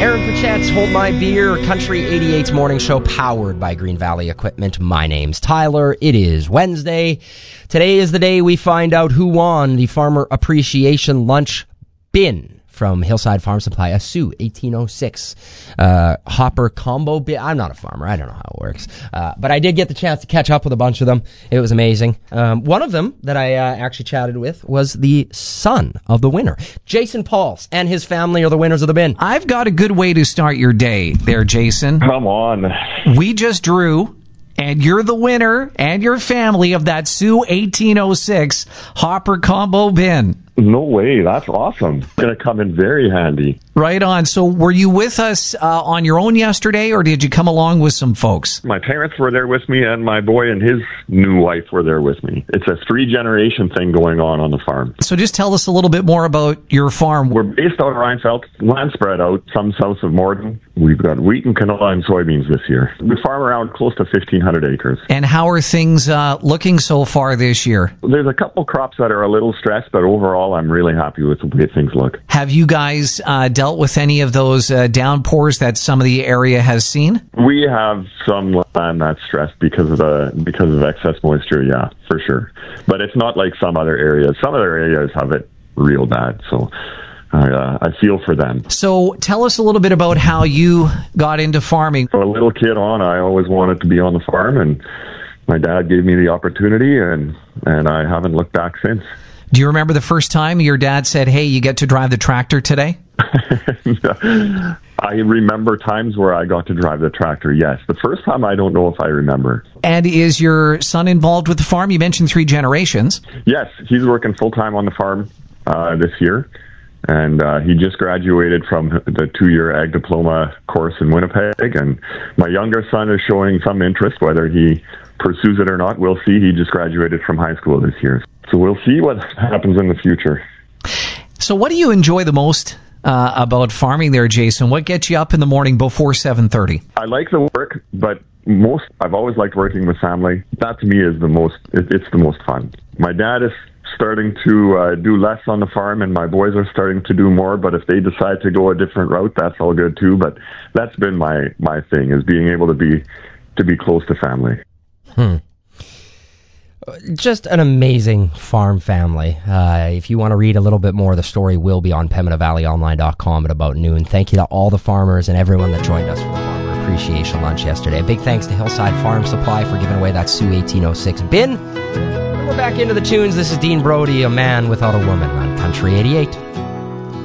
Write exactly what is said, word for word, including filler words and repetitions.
Aaron Pritchett's Hold My Beer, Country eighty-eight's morning show powered by Green Valley Equipment. My name's Tyler. It is Wednesday. Today is the day we find out who won the Farmer Appreciation Lunch bin from Hillside Farm Supply, a Sioux eighteen oh six uh, hopper combo bin. I'm not a farmer. I don't know how it works. Uh, but I did get the chance to catch up with a bunch of them. It was amazing. Um, one of them that I uh, actually chatted with was the son of the winner. Jason Pauls and his family are the winners of the bin. I've got a good way to start your day there, Jason. Come on. We just drew, and you're the winner and your family of that Sioux eighteen oh six hopper combo bin. No way. That's awesome. It's going to come in very handy. Right on. So were you with us uh, on your own yesterday, or did you come along with some folks? My parents were there with me, and my boy and his new wife were there with me. It's a three-generation thing going on on the farm. So just tell us a little bit more about your farm. We're based out of Reinfeldt, land spread out, some south of Morden. We've got wheat and canola and soybeans this year. We farm around close to fifteen hundred acres. And how are things uh, looking so far this year? There's a couple crops that are a little stressed, but overall I'm really happy with the way things look. Have you guys uh, dealt with any of those uh, downpours that some of the area has seen? We have some land that's stressed because of the because of excess moisture, yeah, for sure. But it's not like some other areas. Some other areas have it real bad, so I, uh, I feel for them. So tell us a little bit about how you got into farming. From a little kid on, I always wanted to be on the farm, and my dad gave me the opportunity, and, and I haven't looked back since. Do you remember the first time your dad said, hey, you get to drive the tractor today? I remember times where I got to drive the tractor, yes. The first time, I don't know if I remember. And is your son involved with the farm? You mentioned three generations. Yes, he's working full-time on the farm uh, this year. And uh, he just graduated from the two-year ag diploma course in Winnipeg. And my younger son is showing some interest, whether he pursues it or not. We'll see. He just graduated from high school this year. So we'll see what happens in the future. So what do you enjoy the most uh, about farming there, Jason? What gets you up in the morning before seven thirty? I like the work, but most I've always liked working with family. That to me is the most, it, it's the most fun. My dad is starting to uh, do less on the farm, and my boys are starting to do more, but if they decide to go a different route, that's all good too. But that's been my, my thing, is being able to be to be close to family. Hmm. Just an amazing farm family. Uh, if you want to read a little bit more, the story will be on Pembina Valley Online dot com at about noon. Thank you to all the farmers and everyone that joined us for the Farmer Appreciation Lunch yesterday. A big thanks to Hillside Farm Supply for giving away that Sioux eighteen oh six bin. And we're back into the tunes. This is Dean Brody, A Man Without a Woman on Country eighty-eight.